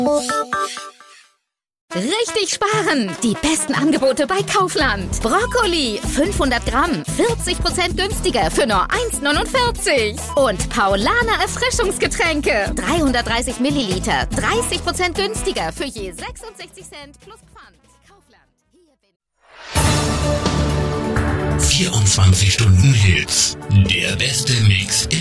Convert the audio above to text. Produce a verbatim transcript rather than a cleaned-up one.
Richtig sparen! Die besten Angebote bei Kaufland. Brokkoli, fünfhundert Gramm, vierzig Prozent günstiger für nur eins neunundvierzig. Und Paulaner Erfrischungsgetränke, dreihundertdreißig Milliliter, dreißig Prozent günstiger für je sechsundsechzig Cent plus Pfand. Kaufland. Hier bin vierundzwanzig Stunden Hits. Der beste Mix im